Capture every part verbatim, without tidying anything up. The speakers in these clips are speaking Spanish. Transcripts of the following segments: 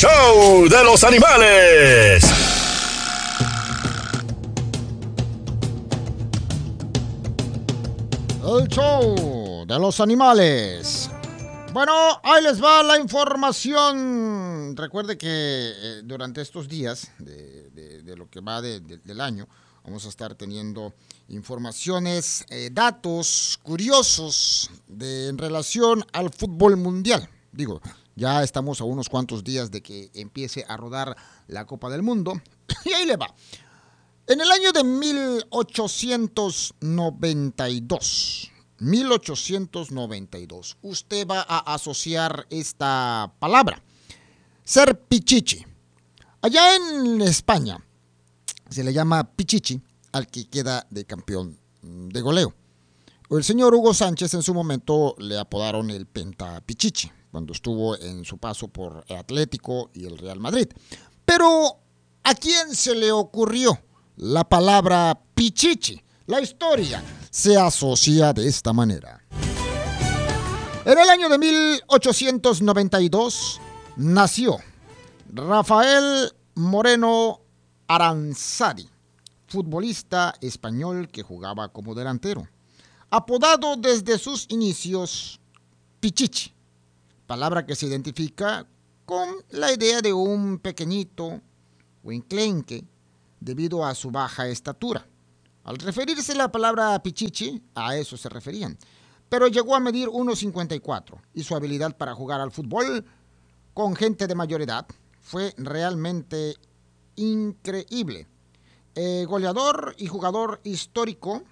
show de los animales. El show de los animales. Bueno, ahí les va la información. Recuerde que eh, durante estos días de, de, de lo que va de, de, del año, vamos a estar teniendo informaciones, eh, datos curiosos de, en relación al fútbol mundial. Digo, ya estamos a unos cuantos días de que empiece a rodar la Copa del Mundo. Y ahí le va. En el año de mil ochocientos noventa y dos, mil ochocientos noventa y dos, usted va a asociar esta palabra, ser pichichi. Allá en España se le llama pichichi al que queda de campeón de goleo. El señor Hugo Sánchez en su momento le apodaron el Pentapichichi, cuando estuvo en su paso por el Atlético y el Real Madrid. Pero, ¿a quién se le ocurrió la palabra pichichi? La historia se asocia de esta manera. En el año de mil ochocientos noventa y dos nació Rafael Moreno Aranzadi, futbolista español que jugaba como delantero, apodado desde sus inicios Pichichi, palabra que se identifica con la idea de un pequeñito o enclenque debido a su baja estatura. Al referirse la palabra pichichi, a eso se referían, pero llegó a medir uno cincuenta y cuatro y su habilidad para jugar al fútbol con gente de mayor edad fue realmente increíble. Eh, goleador y jugador histórico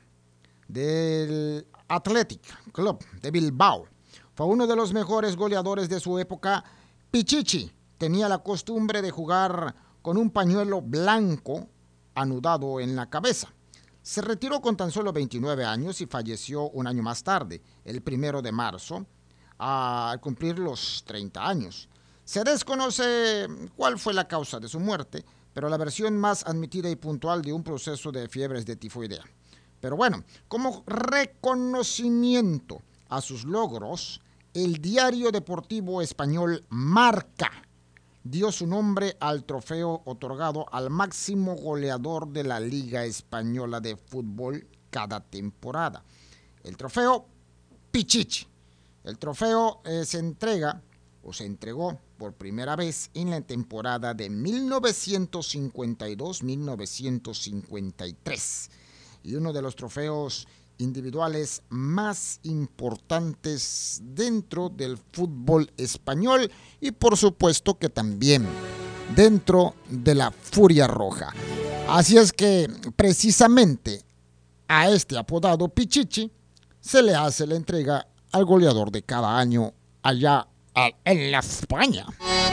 del Athletic Club de Bilbao. Fue uno de los mejores goleadores de su época. Pichichi tenía la costumbre de jugar con un pañuelo blanco anudado en la cabeza. Se retiró con tan solo veintinueve años y falleció un año más tarde, el primero de marzo, al cumplir los treinta años. Se desconoce cuál fue la causa de su muerte, pero la versión más admitida y puntual de un proceso de fiebres de tifoidea. Pero bueno, como reconocimiento a sus logros, el diario deportivo español Marca dio su nombre al trofeo otorgado al máximo goleador de la Liga Española de Fútbol cada temporada. El trofeo Pichichi. El trofeo eh, se entrega o se entregó por primera vez en la temporada de mil novecientos cincuenta y dos a mil novecientos cincuenta y tres. Y uno de los trofeos individuales más importantes dentro del fútbol español y por supuesto que también dentro de la Furia Roja. Así es que precisamente a este apodado Pichichi se le hace la entrega al goleador de cada año allá en la España.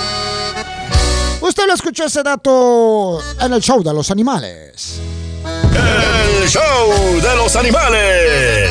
Usted lo escuchó ese dato en el show de los animales. El show de los animales.